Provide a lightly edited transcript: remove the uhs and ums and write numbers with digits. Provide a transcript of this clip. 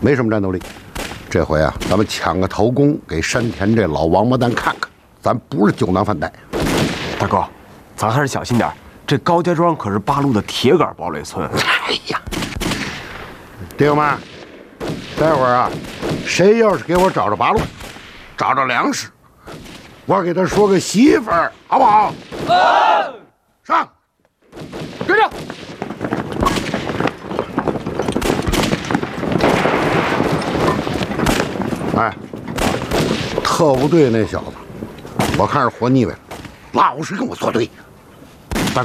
没什么战斗力。这回啊，咱们抢个头功，给山田这老王八蛋看看，咱不是酒囊饭袋。 大哥，咱还是小心点。这高家庄可是八路的铁杆堡垒村。 哎呀，弟兄们，待会儿啊，谁要是给我找着八路，找着粮食，我给他说个媳妇儿，好不好？上， 跟着。 哎，特务队那小子，我看是活腻歪了，老是跟我作对。